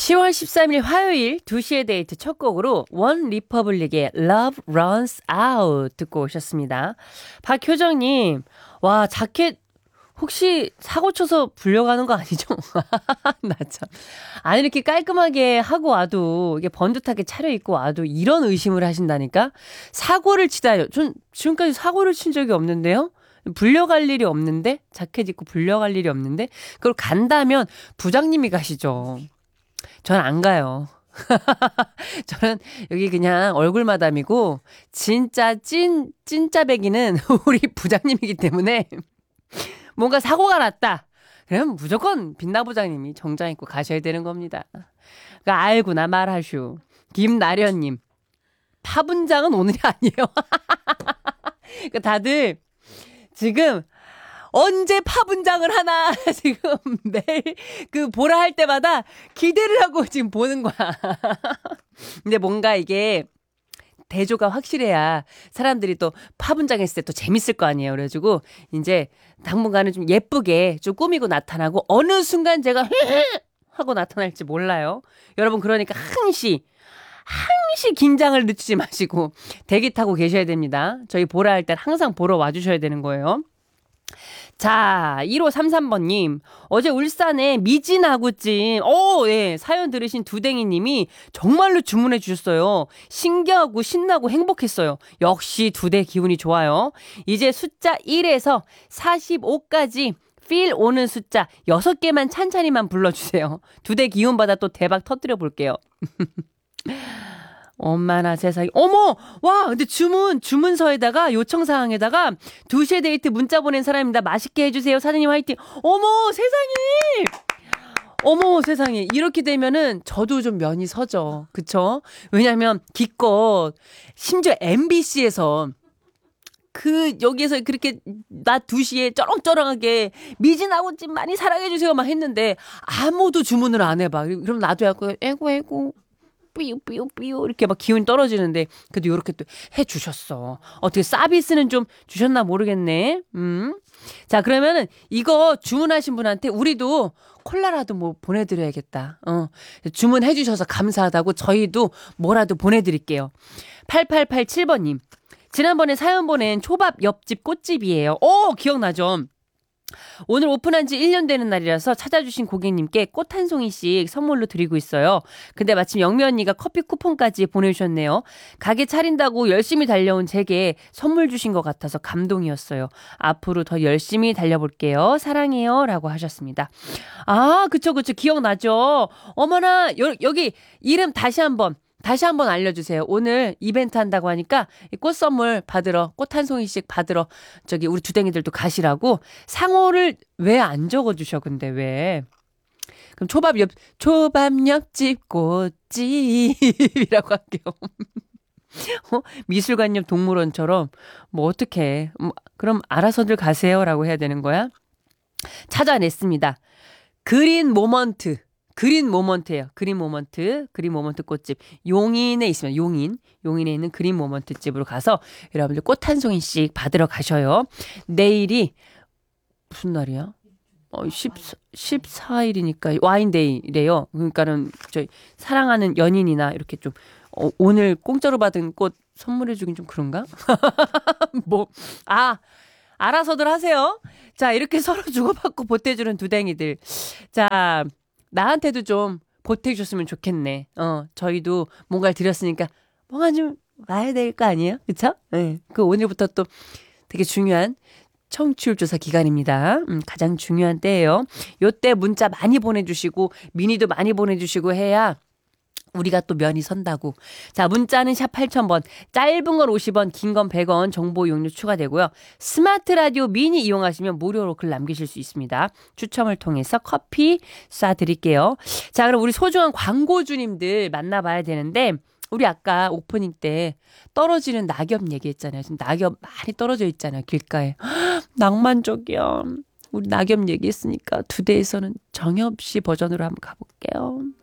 10월 13일 화요일 2시의 데이트 첫 곡으로 원 리퍼블릭의 Love Runs Out 듣고 오셨습니다. 박효정님, 와, 자켓 혹시 사고 쳐서 불려가는 거 아니죠? 나 참. 아니, 이렇게 깔끔하게 하고 와도, 이게 번듯하게 차려입고 와도 이런 의심을 하신다니까? 사고를 치다요. 전 지금까지 사고를 친 적이 없는데요? 불려갈 일이 없는데? 자켓 입고 불려갈 일이 없는데? 그걸 간다면 부장님이 가시죠. 전 안 가요. 저는 여기 그냥 얼굴 마담이고, 진짜 찐짜배기는 우리 부장님이기 때문에, 뭔가 사고가 났다. 그러면 무조건 빛나 부장님이 정장 입고 가셔야 되는 겁니다. 그러니까 알구나 말하슈. 김나련님. 파분장은 오늘이 아니에요. 그러니까 다들 지금 언제 파분장을 하나 지금 매일 그 보라 할 때마다 기대를 하고 지금 보는 거야. 근데 뭔가 이게 대조가 확실해야 사람들이 또 파분장 했을 때 또 재밌을 거 아니에요. 그래가지고 이제 당분간은 좀 예쁘게 좀 꾸미고 나타나고 어느 순간 제가 하고 나타날지 몰라요. 여러분 그러니까 항시 긴장을 늦추지 마시고 대기 타고 계셔야 됩니다. 저희 보라 할 때 항상 보러 와주셔야 되는 거예요. 자, 1533번님. 어제 울산에 미진 아구찜, 예, 사연 들으신 두댕이님이 정말로 주문해 주셨어요. 신기하고 신나고 행복했어요. 역시 두대 기운이 좋아요. 이제 숫자 1에서 45까지 필 오는 숫자 6개만 찬찬히만 불러주세요. 두대 기운 받아 또 대박 터뜨려 볼게요. 엄마나 세상에. 어머! 와, 근데 주문서에다가 요청사항에다가 2시에 데이트 문자 보낸 사람입니다. 맛있게 해주세요. 사장님 화이팅. 어머, 세상에! 어머, 세상에. 이렇게 되면은 저도 좀 면이 서죠. 그쵸? 왜냐면 기껏, 심지어 MBC에서 여기에서 그렇게 낮 2시에 쩌렁쩌렁하게 미진아구찜 많이 사랑해주세요. 막 했는데 아무도 주문을 안 해봐. 그럼 나도 약간 에고. 삐우 이렇게 막 기운이 떨어지는데 그래도 이렇게 또 해주셨어. 어떻게 서비스는 좀 주셨나 모르겠네. 자, 그러면은 이거 주문하신 분한테 우리도 콜라라도 뭐 보내드려야겠다. 주문해 주셔서 감사하다고 저희도 뭐라도 보내드릴게요. 8887번님. 지난번에 사연 보낸 초밥 옆집 꽃집이에요. 기억나죠? 오늘 오픈한 지 1년 되는 날이라서 찾아주신 고객님께 꽃 한 송이씩 선물로 드리고 있어요. 근데 마침 영미 언니가 커피 쿠폰까지 보내주셨네요. 가게 차린다고 열심히 달려온 제게 선물 주신 것 같아서 감동이었어요. 앞으로 더 열심히 달려볼게요. 사랑해요. 라고 하셨습니다. 아, 그쵸. 기억나죠? 어머나, 여기 이름 다시 한번 알려주세요. 오늘 이벤트 한다고 하니까 꽃 선물 받으러, 꽃 한 송이씩 받으러 저기 우리 두댕이들도 가시라고. 상호를 왜 안 적어주셔, 근데 왜? 그럼 초밥 옆집 꽃집이라고 할게요. 미술관 옆 동물원처럼 뭐 어떡해. 그럼 알아서들 가세요라고 해야 되는 거야? 찾아냈습니다. 그린 모먼트예요. 그린 모먼트 꽃집. 용인에 있으면 용인에 있는 그린 모먼트 집으로 가서 여러분들 꽃 한 송이씩 받으러 가셔요. 내일이 무슨 날이야? 14일이니까 와인데이래요. 그러니까는 저희 사랑하는 연인이나 이렇게 좀 오늘 공짜로 받은 꽃 선물해 주긴 좀 그런가? 알아서들 하세요. 자, 이렇게 서로 주고받고 보태주는 두댕이들. 자, 나한테도 좀 보태주셨으면 좋겠네. 저희도 뭔가를 드렸으니까 뭔가 좀 와야 될 거 아니에요? 그쵸? 네. 오늘부터 또 되게 중요한 청취율 조사 기간입니다. 가장 중요한 때예요. 요때 문자 많이 보내주시고 미니도 많이 보내주시고 해야 우리가 또 면이 선다고. 자, 문자는 샵 8000번, 짧은 건 50원, 긴 건 100원, 정보 용료 추가되고요. 스마트 라디오 미니 이용하시면 무료로 글 남기실 수 있습니다. 추첨을 통해서 커피 쏴드릴게요. 자, 그럼 우리 소중한 광고주님들 만나봐야 되는데, 우리 아까 오프닝 때 떨어지는 낙엽 얘기했잖아요. 지금 낙엽 많이 떨어져 있잖아요, 길가에. 낭만적이야. 우리 낙엽 얘기했으니까 2대에서는 정엽 씨 버전으로 한번 가볼게요.